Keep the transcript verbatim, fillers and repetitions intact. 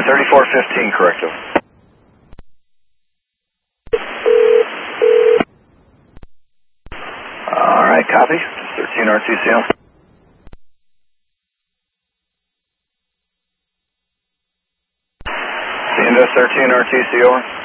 thirty-four fifteen, corrective. All right, copy. thirteen R T C O. Indus thirteen R T C, over.